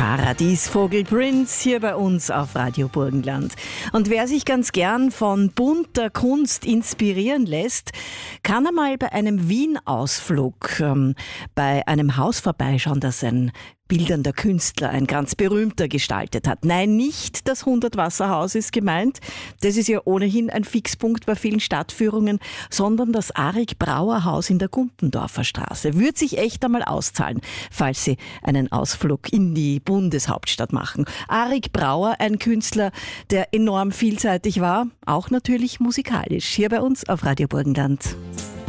Paradiesvogel Prince hier bei uns auf Radio Burgenland. Und wer sich ganz gern von bunter Kunst inspirieren lässt, kann einmal bei einem Wien-Ausflug bei einem Haus vorbeischauen, das ein bildender Künstler, ein ganz berühmter, gestaltet hat. Nein, nicht das 100-Wasserhaus ist gemeint. Das ist ja ohnehin ein Fixpunkt bei vielen Stadtführungen, sondern das Arik-Brauer-Haus in der Gumpendorfer Straße. Würde sich echt einmal auszahlen, falls Sie einen Ausflug in die Bundeshauptstadt machen. Arik Brauer, ein Künstler, der enorm vielseitig war, auch natürlich musikalisch. Hier bei uns auf Radio Burgenland.